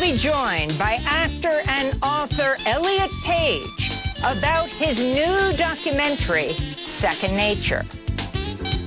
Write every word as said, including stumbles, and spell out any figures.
be joined by actor and author Elliot Page about his new documentary, Second Nature.